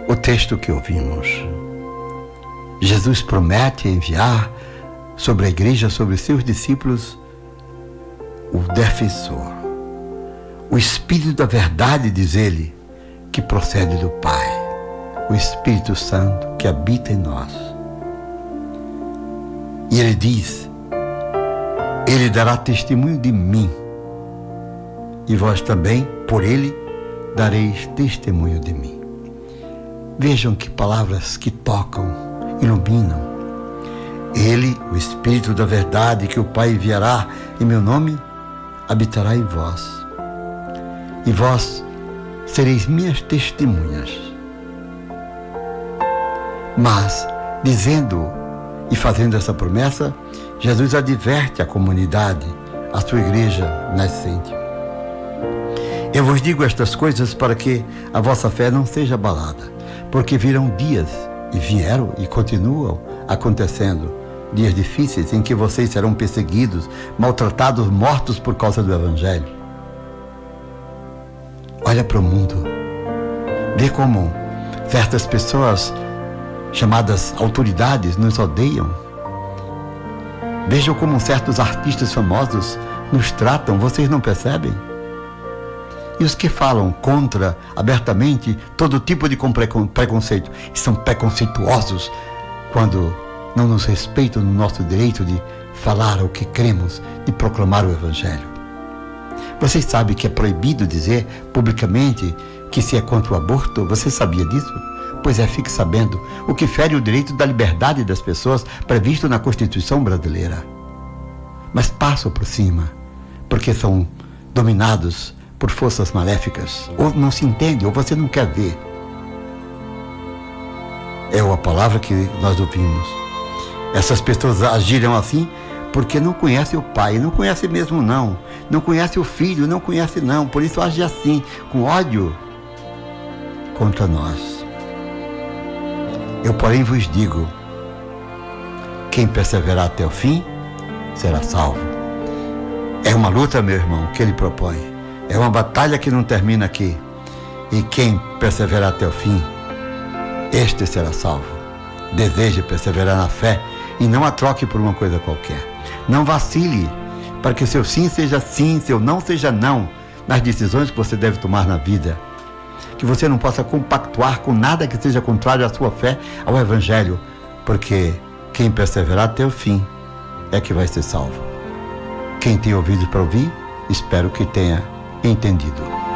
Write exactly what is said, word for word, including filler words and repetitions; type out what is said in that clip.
o texto que ouvimos. Jesus promete enviar sobre a igreja, sobre os seus discípulos, o defensor, o Espírito da verdade, diz ele, que procede do Pai, o Espírito Santo que habita em nós. E ele diz: ele dará testemunho de mim, e vós também, por ele, dareis testemunho de mim. Vejam que palavras que tocam, iluminam. Ele, o Espírito da verdade que o Pai enviará em meu nome, habitará em vós. E vós sereis minhas testemunhas. Mas, dizendo e fazendo essa promessa, Jesus adverte a comunidade, a sua igreja nascente. Eu vos digo estas coisas para que a vossa fé não seja abalada, porque virão dias, e vieram e continuam acontecendo, dias difíceis em que vocês serão perseguidos, maltratados, mortos por causa do Evangelho. Olha para o mundo, vê como certas pessoas, chamadas autoridades, nos odeiam. Vejam como certos artistas famosos nos tratam, vocês não percebem? E os que falam contra, abertamente, todo tipo de preconceito, são preconceituosos quando não nos respeitam no nosso direito de falar o que cremos, de proclamar o Evangelho. Vocês sabem que é proibido dizer publicamente que se é contra o aborto? Você sabia disso? Pois é, fique sabendo, o que fere o direito da liberdade das pessoas previsto na Constituição brasileira. Mas passam por cima, porque são dominados por forças maléficas, ou não se entende, ou você não quer ver. É a palavra que nós ouvimos. Essas pessoas agiram assim porque não conhecem o Pai, não conhecem mesmo não, não conhecem o Filho, não conhecem não, por isso agem assim, com ódio contra nós. Eu, porém, vos digo, quem perseverar até o fim, será salvo. É uma luta, meu irmão, que ele propõe. É uma batalha que não termina aqui. E quem perseverar até o fim, este será salvo. Deseje perseverar na fé e não a troque por uma coisa qualquer. Não vacile, para que seu sim seja sim, seu não seja não, nas decisões que você deve tomar na vida. Que você não possa compactuar com nada que seja contrário à sua fé, ao Evangelho, porque quem perseverar até o fim é que vai ser salvo. Quem tem ouvido para ouvir, espero que tenha entendido.